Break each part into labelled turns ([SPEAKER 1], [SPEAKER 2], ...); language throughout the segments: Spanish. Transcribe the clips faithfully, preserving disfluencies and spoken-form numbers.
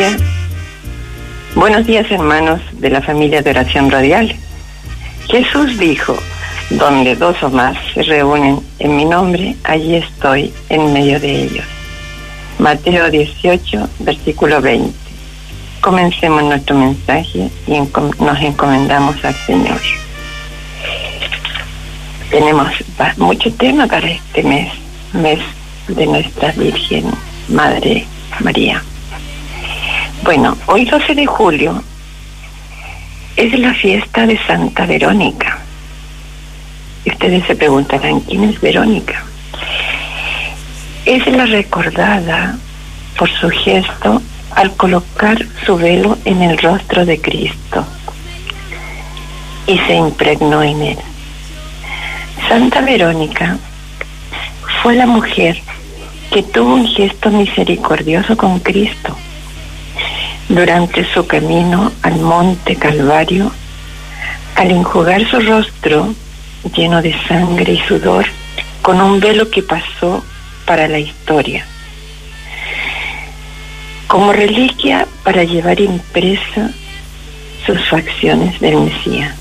[SPEAKER 1] días. Buenos días, hermanos de la familia de Oración Radial. Jesús dijo: donde dos o más se reúnen en mi nombre, allí estoy en medio de ellos. Mateo dieciocho, versículo veinte. Comencemos nuestro mensaje y encom- nos encomendamos al Señor. Tenemos mucho tema para este mes, mes de nuestra Virgen Madre María. Bueno, hoy doce de julio es la fiesta de Santa Verónica. Y ustedes se preguntarán, ¿quién es Verónica? Es la recordada por su gesto al colocar su velo en el rostro de Cristo y se impregnó en él. Santa Verónica fue la mujer que tuvo un gesto misericordioso con Cristo durante su camino al monte Calvario, al enjugar su rostro lleno de sangre y sudor con un velo que pasó para la historia, como reliquia para llevar impresa sus facciones del Mesías.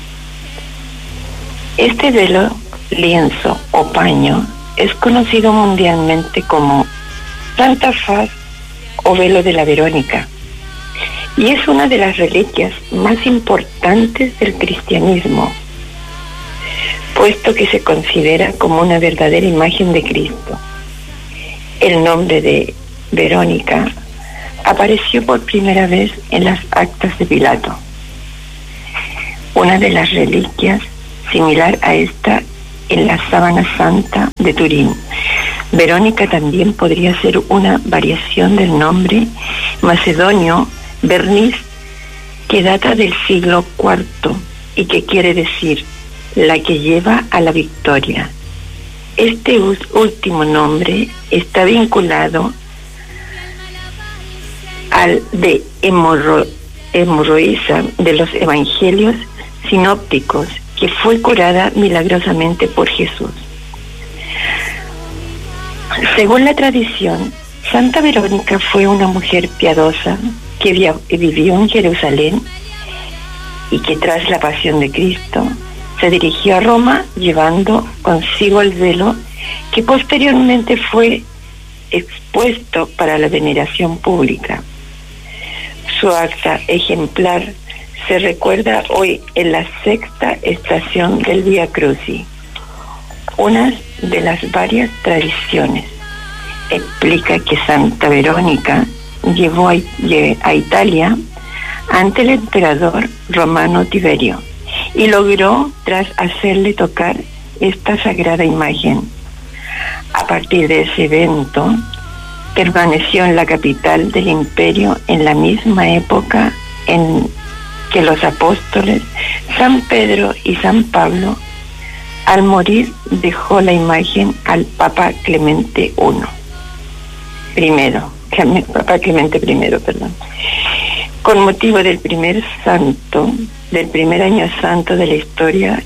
[SPEAKER 1] Este velo, lienzo o paño es conocido mundialmente como Santa Faz o velo de la Verónica, y es una de las reliquias más importantes del cristianismo, puesto que se considera como una verdadera imagen de Cristo. El nombre de Verónica apareció por primera vez en las actas de Pilato. Una de las reliquias similar a esta en la sábana santa de Turín. Verónica también podría ser una variación del nombre macedonio Bernice, que data del siglo cuarto y que quiere decir la que lleva a la victoria. Este último nombre está vinculado al de hemorro, hemorroísa de los evangelios sinópticos, que fue curada milagrosamente por Jesús. Según la tradición, Santa Verónica fue una mujer piadosa que vivió en Jerusalén y que tras la pasión de Cristo se dirigió a Roma llevando consigo el velo que posteriormente fue expuesto para la veneración pública. Su acta ejemplar se recuerda hoy en la sexta estación del Vía Crucis. Una de las varias tradiciones explica que Santa Verónica llevó a, a Italia ante el emperador romano Tiberio y logró tras hacerle tocar esta sagrada imagen. A partir de ese evento, permaneció en la capital del imperio en la misma época en que los apóstoles San Pedro y San Pablo, al morir, dejó la imagen al Papa Clemente primero. Primero, Papa Clemente primero, perdón. Con motivo del primer santo, del primer año santo de la historia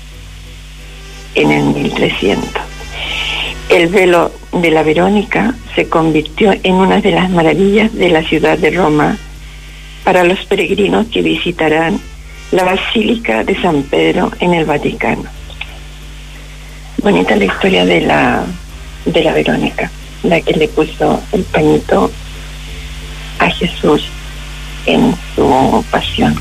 [SPEAKER 1] en el mil trescientos. El velo de la Verónica se convirtió en una de las maravillas de la ciudad de Roma para los peregrinos que visitarán la Basílica de San Pedro en el Vaticano. Bonita la historia de la de la Verónica, la que le puso el pañito a Jesús en su pasión.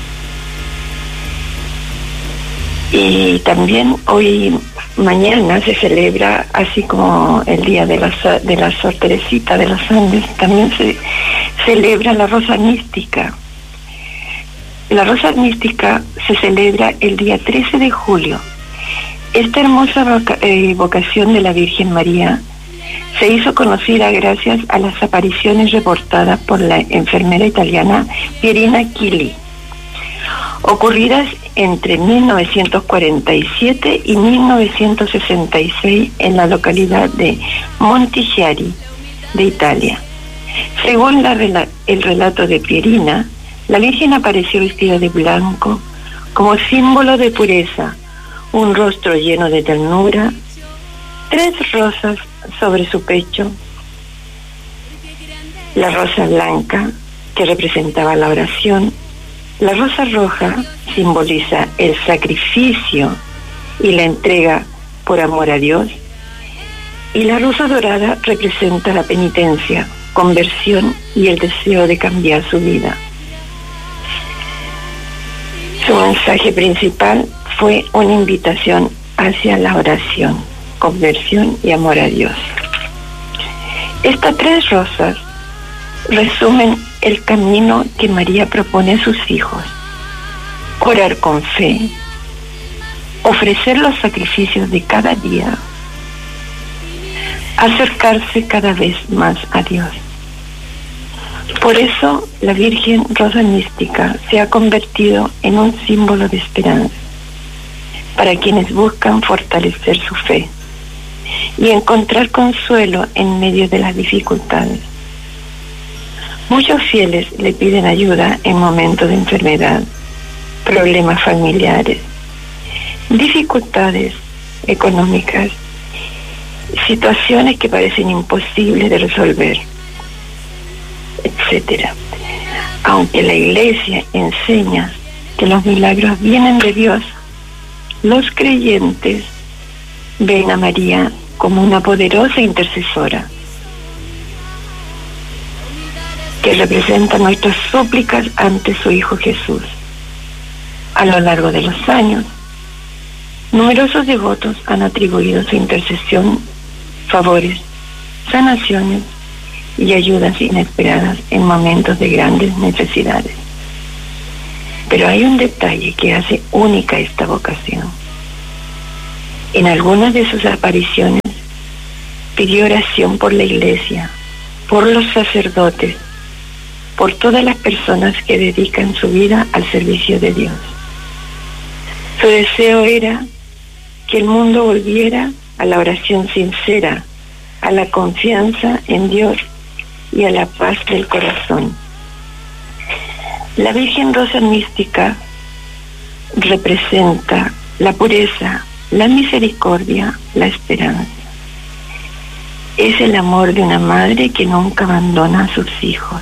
[SPEAKER 1] Y también hoy, mañana, se celebra, así como el día de la, de la Sor Teresita de los Andes, también se celebra la Rosa Mística. La Rosa Mística se celebra el día trece de julio. Esta hermosa voca, eh, vocación de la Virgen María se hizo conocida gracias a las apariciones reportadas por la enfermera italiana Pierina Chili, ocurridas entre mil novecientos cuarenta y siete y mil novecientos sesenta y seis en la localidad de Montichiari, de Italia. Según la, el relato de Pierina, la Virgen apareció vestida de blanco como símbolo de pureza, un rostro lleno de ternura, tres rosas sobre su pecho la rosa blanca, que representaba la oración, la rosa roja simboliza el sacrificio y la entrega por amor a Dios, y la rosa dorada representa la penitencia, conversión y el deseo de cambiar su vida. Su mensaje principal fue una invitación hacia la oración, conversión y amor a Dios. Estas tres rosas resumen el camino que María propone a sus hijos: orar con fe, ofrecer los sacrificios de cada día, acercarse cada vez más a Dios. Por eso la Virgen Rosa Mística se ha convertido en un símbolo de esperanza para quienes buscan fortalecer su fe y encontrar consuelo en medio de las dificultades. Muchos fieles le piden ayuda en momentos de enfermedad, problemas familiares, dificultades económicas, situaciones que parecen imposibles de resolver, etcétera. Aunque la Iglesia enseña que los milagros vienen de Dios, los creyentes ven a María como una poderosa intercesora que representa nuestras súplicas ante su Hijo Jesús. A lo largo de los años, numerosos devotos han atribuido su intercesión favores, sanaciones y ayudas inesperadas en momentos de grandes necesidades. Pero hay un detalle que hace única esta vocación. En algunas de sus apariciones pidió oración por la Iglesia, por los sacerdotes, por todas las personas que dedican su vida al servicio de Dios. Su deseo era que el mundo volviera a la oración sincera, a la confianza en Dios y a la paz del corazón. La Virgen Rosa Mística representa la pureza, la misericordia, la esperanza. Es el amor de una madre que nunca abandona a sus hijos.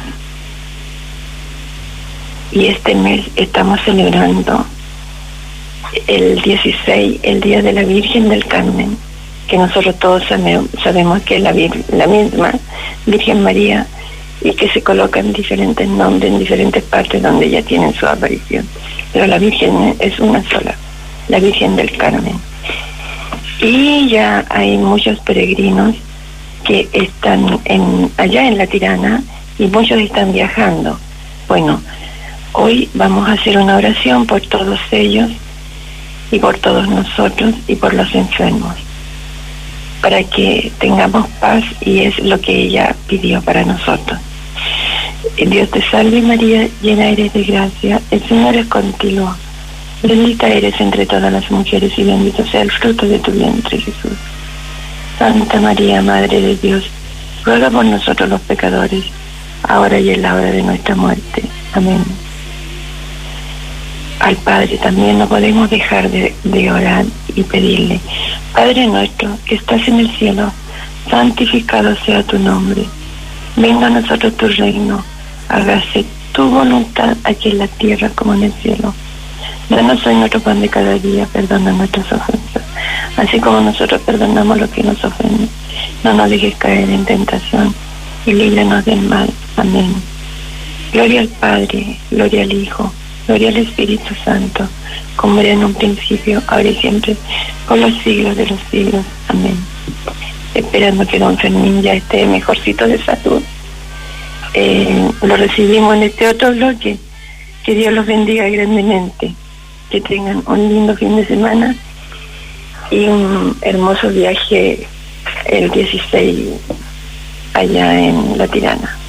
[SPEAKER 1] Y este mes estamos celebrando el dieciséis, el Día de la Virgen del Carmen, que nosotros todos sabemos que es la, la misma Virgen María, y que se coloca en diferentes nombres, en diferentes partes donde ella tiene su aparición. Pero la Virgen es una sola, la Virgen del Carmen. Y ya hay muchos peregrinos que están en, allá en La Tirana, y muchos están viajando. Bueno, hoy vamos a hacer una oración por todos ellos y por todos nosotros y por los enfermos, para que tengamos paz, y es lo que ella pidió para nosotros. Dios te salve María, llena eres de gracia, el Señor es contigo. Bendita eres entre todas las mujeres y bendito sea el fruto de tu vientre, Jesús. Santa María, Madre de Dios, ruega por nosotros los pecadores, ahora y en la hora de nuestra muerte. Amén. Al Padre también no podemos dejar de, de orar y pedirle: Padre nuestro que estás en el cielo, santificado sea tu nombre. Venga a nosotros tu reino, hágase tu voluntad aquí en la tierra como en el cielo. Danos hoy nuestro pan de cada día, perdona nuestras ofensas, así como nosotros perdonamos a los que nos ofenden. No nos dejes caer en tentación y líbranos del mal. Amén. Gloria al Padre, gloria al Hijo, gloria al Espíritu Santo, como era en un principio, ahora y siempre, por los siglos de los siglos. Amén. Esperando que don Fermín ya esté mejorcito de salud. Eh, lo recibimos en este otro bloque. Que Dios los bendiga grandemente. Que tengan un lindo fin de semana y un hermoso viaje el dieciséis allá en La Tirana.